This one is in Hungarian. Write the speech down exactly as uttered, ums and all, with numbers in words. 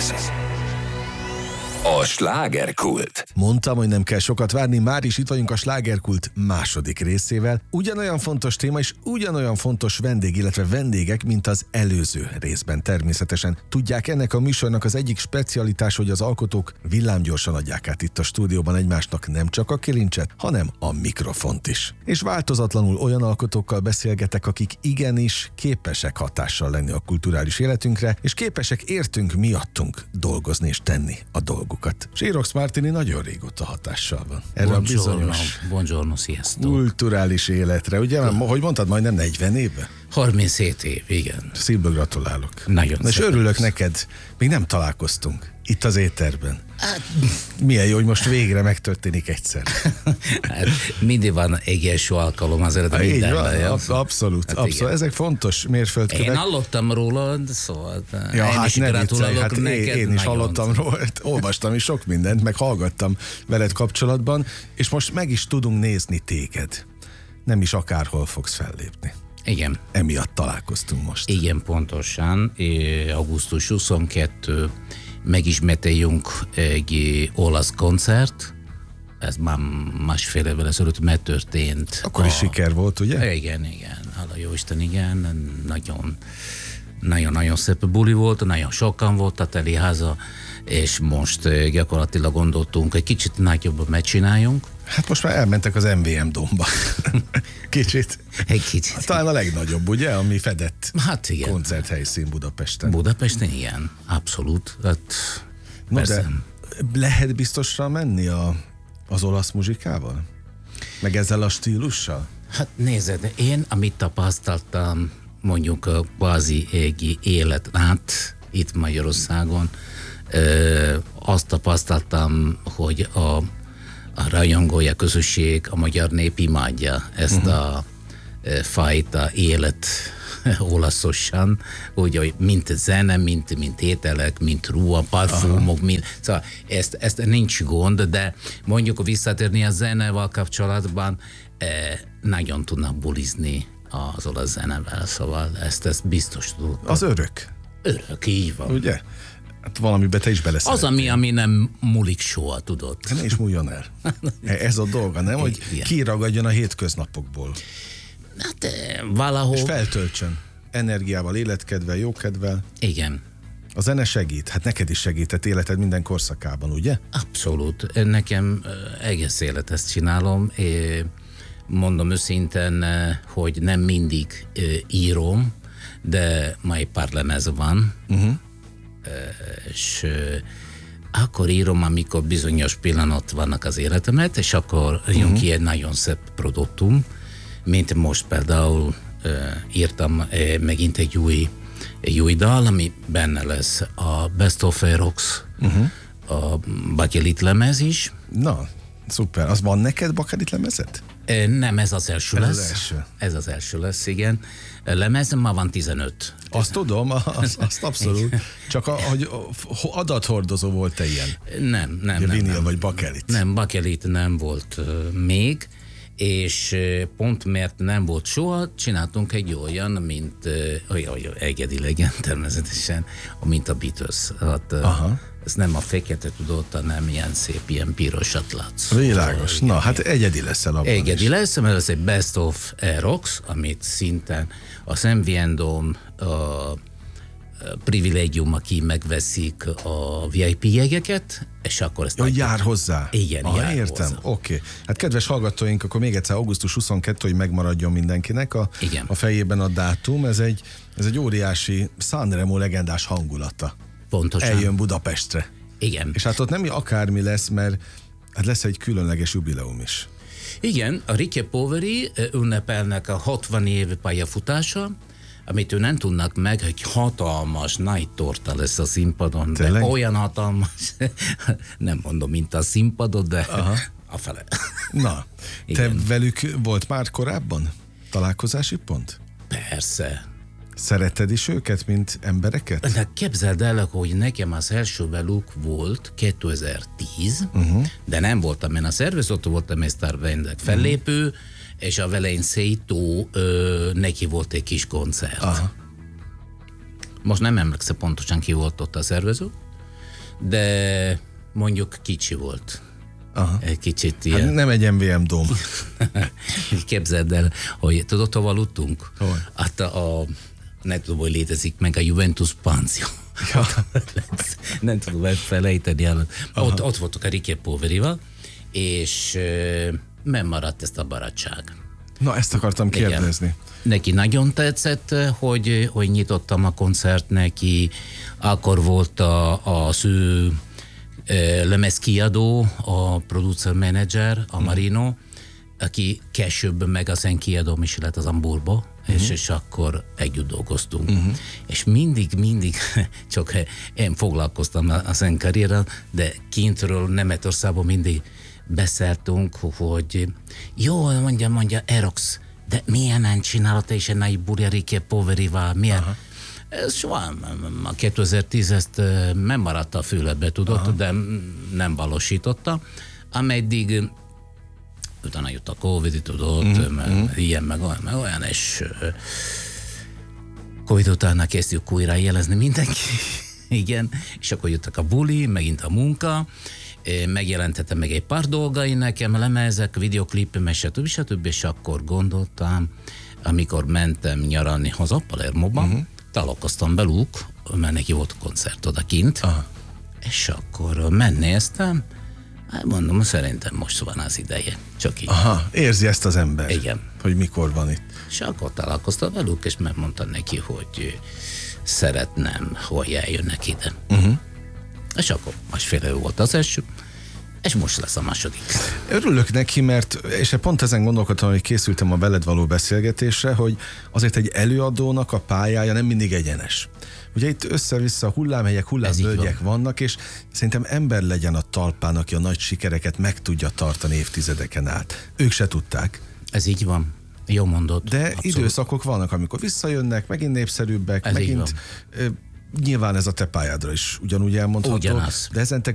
Ez a Slágerkult. Mondtam, hogy nem kell sokat várni, már is itt vagyunk a Slágerkult második részével. Ugyanolyan fontos téma és ugyanolyan fontos vendég, illetve vendégek, mint az előző részben természetesen. Tudják, ennek a műsornak az egyik specialitás, hogy az alkotók villámgyorsan adják át itt a stúdióban egymásnak nem csak a kilincset, hanem a mikrofont is. És változatlanul olyan alkotókkal beszélgetek, akik igenis képesek hatással lenni a kulturális életünkre, és képesek értünk miattunk dolgozni és tenni a dolgokat. Sirox Martini nagyon régóta hatással van. Erre Buongiorno, a bizonyos buongiorno, sziasztok. kulturális életre. Ugye, hogy mondtad, majdnem negyven éve? harminchét év, igen. Szívből gratulálok. Nagyon Na, és szépen örülök köszönöm. neked. Még nem találkoztunk. Itt az éterben. Milyen jó, hogy most végre megtörténik egyszer. Hát mindig van egy első alkalom az eredeti Így van, mindenben. absz- abszolút, Hát abszolút. igen. Ezek fontos mérföldkövek. Én hallottam rólad, szóval Ja, én hát is ne viccelj, gratulálok hát én, neked. én is nagyon. hallottam róla, olvastam is sok mindent, meg hallgattam veled kapcsolatban, és most meg is tudunk nézni téged. Nem is akárhol fogsz fellépni. Igen, Emiatt találkoztunk most. igen, pontosan. Eh, augusztus huszonkettő megismételjünk egy olasz koncert. Ez már másfél évvel ezelőtt megtörtént. Akkor is a- siker volt, ugye? Igen, igen, hála jó Isten, igen, nagyon, nagyon-nagyon szép buli volt, nagyon sokan volt a teli háza, és most eh, gyakorlatilag gondoltunk, egy kicsit nagyobbat megcsináljunk. Hát most már elmentek az em vé em Domba. Kicsit. Egy kicsit. Talán a legnagyobb, ugye, ami fedett Hát igen. koncerthelyszín Budapesten. Budapesten igen, abszolút. Hát, No, persze. de lehet biztosra menni a, az olasz muzsikával? Meg ezzel a stílussal? Hát nézed, én amit tapasztaltam, mondjuk a kvázi égi élet át itt Magyarországon, ö, azt tapasztaltam, hogy a, a rajongója közösség, a magyar nép imádja ezt uh-huh. a e, fajta élet olaszosan, úgy, hogy mint zene, mint, mint ételek, mint ruha, parfumok, mint, szóval ezt, ezt nincs gond, de mondjuk visszatérni a zenevel kapcsolatban, e, nagyon tudnak bulizni az olasz zenevel, szóval ezt, ezt biztos tudok. Az örök, Örök, így van. ugye? Hát valamiben te is beleszerettél. Az, ami, ami nem múlik soha, tudod. Ne is múljon el. Ez a dolga, nem? Hogy Igen. kiragadjon a hétköznapokból. Hát eh, valahol... És feltöltsön. Energiával, életkedvel, jókedvel. Igen. A zene segít. Hát neked is segített életed minden korszakában, ugye? Abszolút. Nekem eh, egész élet ezt csinálom. Eh, Mondom őszintén, eh, hogy nem mindig eh, írom, de majd pár lemez van. Uh-huh. És eh, akkor írom, amikor bizonyos pillanat vannak az életemet, és akkor jön uh-huh. ki egy nagyon szép produktum, mint most például uh, írtam uh, megint egy új, egy új dal, ami benne lesz a Best of Rocks, uh-huh. a Bakelit lemez is. Na, szuper. Az van neked Bakelit lemezet? Uh, nem, ez az első Ez lesz. az első. Ez az első lesz, igen. A lemez ma van tizenöt. Azt tudom, azt, azt abszolút. Csak a, hogy adathordozó volt te ilyen? Nem, nem, Ugye nem. vinil nem. vagy bakelit? Nem, bakelit nem volt uh, még, és uh, pont mert nem volt soha, csináltunk egy olyan, mint uh, olyan, olyan egyedi legyen természetesen, mint a Beatles. Hát, uh, ez nem a fekete tudott, hanem ilyen szép, ilyen pirosat látsz. Világos. Na, hát egyedi leszel abban Egyedi is. lesz, mert ez egy Best of Rocks, amit szinten az em vé em Dome a privilégium, aki megveszik a vé i pé jegyeket, és akkor ezt... Ja, jár hozzá. Igen, Aha, jár értem. hozzá. Oké. Okay. Hát kedves hallgatóink, akkor még egyszer augusztus huszonkettő, hogy megmaradjon mindenkinek a, Igen. a fejében a dátum. Ez egy, ez egy óriási Sanremo legendás hangulata. Pontosan. Eljön Budapestre. Igen. És hát ott nem akármi lesz, mert hát lesz egy különleges jubileum is. Igen, a Ricky Poveri ünnepelnek a hatvan év pályafutása, amit ő nem tudnak meg, hogy hatalmas nagy torta lesz a színpadon, de Tényleg? olyan hatalmas, nem mondom, mint a színpadon, de Aha. a fele. Na, te Igen. velük volt már korábban találkozási pont? Persze. Szeretted is őket, mint embereket? De képzeld el, hogy nekem az első velük volt kétezer-tíz, uh-huh. de nem voltam én a szervező, voltam egy Star Vendek fellépő, uh-huh. és a Velejn Szétó ö, neki volt egy kis koncert. Aha. Most nem emlékszem pontosan, ki volt ott a szervező, de mondjuk kicsi volt. Aha. Egy kicsit ilyen. Hát nem egy em vé em dóm. Képzeld el, hogy tudod, hova aludtunk? Hol? Hát a, a, nem tudom, hogy létezik meg a Juventus Panzió. Ja. Nem tudom elfelejteni. Ott, ott voltunk a Ricky Poverival, és nem maradt ezt a barátság. Na, ezt akartam kérdezni. Igen. Neki nagyon tetszett, hogy, hogy nyitottam a koncert neki, akkor volt a, az ő lemezkiadó, a producer manager, a Marino, aki később meg az én kiadóm is lett az Hamburgba, uh-huh. és, és akkor együtt dolgoztunk. Uh-huh. És mindig, mindig, csak én foglalkoztam az én karrierrel, de kintről Németországban mindig beszéltünk, hogy jó, mondja, mondja, Erox, de milyen csinálod és a nagy Ricky Poverival, milyen? Aha. Ez soha, a kétezer-tíz ezt nem maradt a füledbe, tudod, aha. de nem valósította, ameddig utána jött a Covid, tudod, mm, meg, mm. ilyen, meg olyan, meg olyan, és Covid utána kezdjük újra jelezni mindenki, igen, és akkor jöttek a buli, megint a munka, megjelentettem meg egy pár dolgai nekem, lemezek, videoklipem, és stb. stb. És akkor gondoltam, amikor mentem nyaralni haza Palermoban, uh-huh. találkoztam velük, mert neki volt koncert odakint, aha. és akkor megnéztem, hát mondom, szerintem most van az ideje, csak így. Aha, érzi ezt az ember, igen. hogy mikor van itt. És akkor találkoztam velük, és megmondtam neki, hogy szeretném, hogy eljönnek ide. Uh-huh. És akkor másfél év volt az első, és most lesz a második. Örülök neki, mert, és pont ezen gondolkodtam, hogy készültem a veled való beszélgetésre, hogy azért egy előadónak a pályája nem mindig egyenes. Ugye itt össze-vissza hullámhelyek, hullámvölgyek van. vannak, és szerintem ember legyen a talpán, aki a nagy sikereket meg tudja tartani évtizedeken át. Ők se tudták. Ez így van. Jó mondod. De abszolút. Időszakok vannak, amikor visszajönnek, megint népszerűbbek, ez megint... Nyilván ez a te pályádra is ugyanúgy elmondható. Ugyanaz. De ezen te